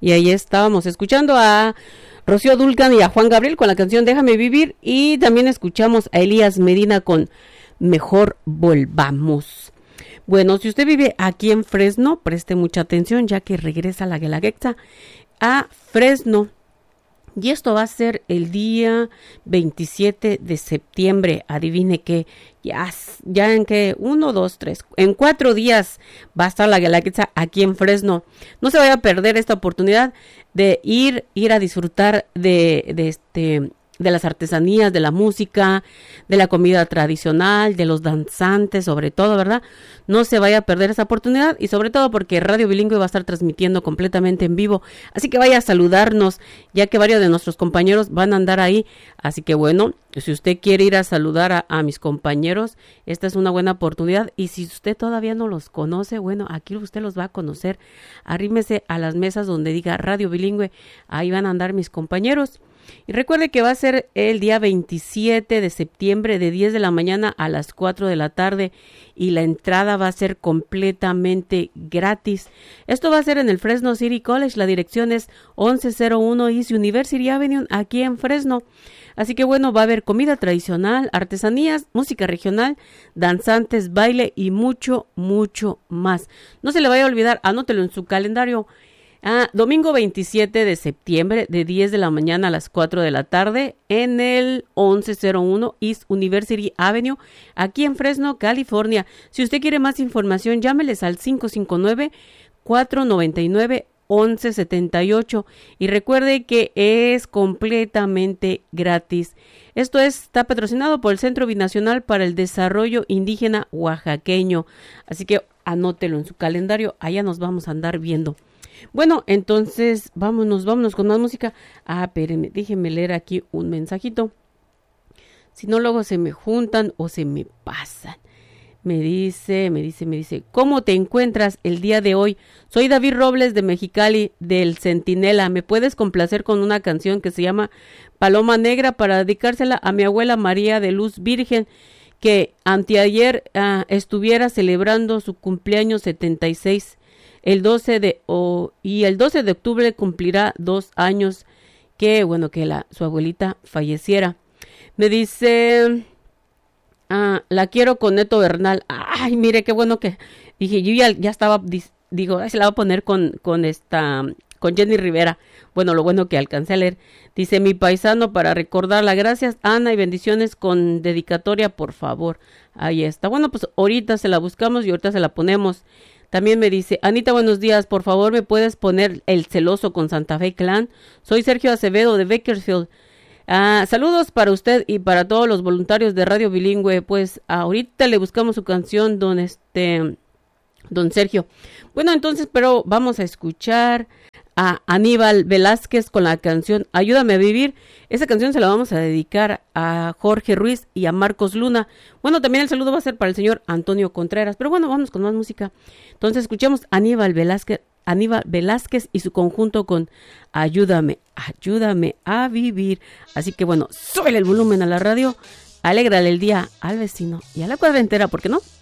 Y ahí estábamos escuchando a Rocío Dúrcal y a Juan Gabriel con la canción Déjame Vivir, y también escuchamos a Elías Medina con Mejor Volvamos. Bueno, si usted vive aquí en Fresno, preste mucha atención ya que regresa la Guelaguetza a Fresno. Y esto va a ser el día 27 de septiembre. Adivine que ya en que 1, 2, 3, en 4 días va a estar la Guelaguetza aquí en Fresno. No se vaya a perder esta oportunidad de ir a disfrutar de las artesanías, de la música, de la comida tradicional, de los danzantes, sobre todo, ¿verdad? No se vaya a perder esa oportunidad, y sobre todo porque Radio Bilingüe va a estar transmitiendo completamente en vivo, así que vaya a saludarnos, ya que varios de nuestros compañeros van a andar ahí. Así que bueno, si usted quiere ir a saludar a mis compañeros, esta es una buena oportunidad, y si usted todavía no los conoce, bueno, aquí usted los va a conocer. Arrímese a las mesas donde diga Radio Bilingüe, ahí van a andar mis compañeros. Y recuerde que va a ser el día 27 de septiembre de 10 de la mañana a las 4 de la tarde, y la entrada va a ser completamente gratis. Esto va a ser en el Fresno City College. La dirección es 1101 East University Avenue, aquí en Fresno. Así que bueno, va a haber comida tradicional, artesanías, música regional, danzantes, baile y mucho, mucho más. No se le vaya a olvidar, anótelo en su calendario. Domingo 27 de septiembre de 10 de la mañana a las 4 de la tarde en el 1101 East University Avenue, aquí en Fresno, California. Si usted quiere más información, llámeles al 559-499-1178, y recuerde que es completamente gratis. Esto está patrocinado por el Centro Binacional para el Desarrollo Indígena Oaxaqueño. Así que anótelo en su calendario, allá nos vamos a andar viendo. Bueno, entonces vámonos con más música. Espérenme, déjenme leer aquí un mensajito. Si no, luego se me juntan o se me pasan. Me dice, ¿cómo te encuentras el día de hoy? Soy David Robles de Mexicali, del Centinela. ¿Me puedes complacer con una canción que se llama Paloma Negra para dedicársela a mi abuela María de Luz Virgen, que anteayer estuviera celebrando su cumpleaños 76? El 12 de octubre cumplirá 2 años que su abuelita falleciera. Me dice, la quiero con Neto Bernal. Ay, mire, qué bueno que dije, yo ya estaba, se la voy a poner con Jenny Rivera. Bueno, lo bueno que alcancé a leer. Dice, mi paisano, para recordarla. Gracias, Ana, y bendiciones con dedicatoria, por favor. Ahí está. Bueno, pues ahorita se la buscamos y ahorita se la ponemos. También me dice, Anita, buenos días, por favor, ¿me puedes poner El Celoso con Santa Fe Clan? Soy Sergio Acevedo de Bakersfield. Saludos para usted y para todos los voluntarios de Radio Bilingüe. Pues ahorita le buscamos su canción, don Sergio. Bueno, entonces, pero vamos a escuchar a Aníbal Velázquez con la canción Ayúdame a Vivir. Esa canción se la vamos a dedicar a Jorge Ruiz y a Marcos Luna. Bueno, también el saludo va a ser para el señor Antonio Contreras. Pero bueno, vamos con más música. Entonces escuchemos a Aníbal Velázquez y su conjunto con Ayúdame a Vivir. Así que bueno, súbele el volumen a la radio, alégrale el día al vecino y a la cuadra entera, ¿por qué no?